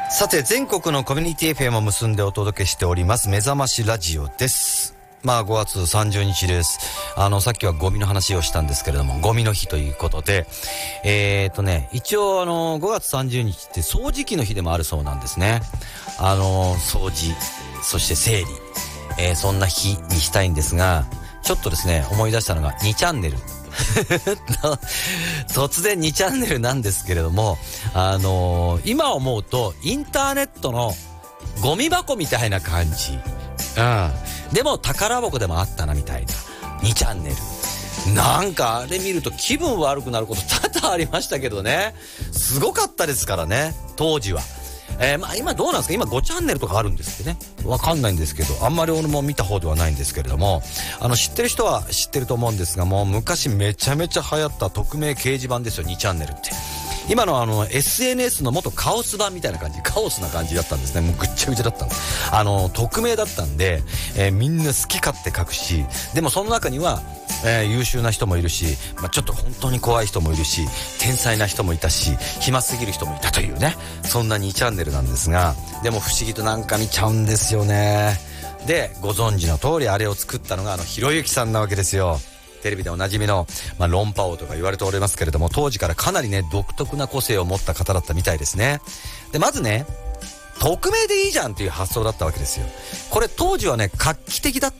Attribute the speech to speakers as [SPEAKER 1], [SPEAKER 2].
[SPEAKER 1] さて、全国のコミュニティ FM を結んでお届けしております目覚ましラジオです。5月30日です。さっきはゴミの話をしたんですけれども、ゴミの日ということで、一応5月30日って掃除機の日でもあるそうなんですね。掃除、そして整理、そんな日にしたいんですが、ちょっとですね、思い出したのが2チャンネル。突然2チャンネルなんですけれども、今思うとインターネットのゴミ箱みたいな感じ。でも宝箱でもあったなみたいな2チャンネル。なんかあれ見ると気分悪くなること多々ありましたけどね。すごかったですからね、当時は。今どうなんですか？今5チャンネルとかあるんですってね。わかんないんですけど、あんまり俺も見た方ではないんですけれども、知ってる人は知ってると思うんですが、もう昔めちゃめちゃ流行った匿名掲示板ですよ、2チャンネルって。今のSNS の元カオス版みたいな感じ、カオスな感じだったんですね。もうぐっちゃぐちゃだったの。匿名だったんで、みんな好き勝手書くし、でもその中には、優秀な人もいるし、ちょっと本当に怖い人もいるし、天才な人もいたし、暇すぎる人もいたというね、そんな2チャンネルなんですが、でも不思議となんか見ちゃうんですよね。で、ご存知の通りあれを作ったのがひろゆきさんなわけですよ。テレビでおなじみの、論破王とか言われておりますけれども、当時からかなりね、独特な個性を持った方だったみたいですね。で、まずね、匿名でいいじゃんっていう発想だったわけですよ。これ当時はね、画期的だった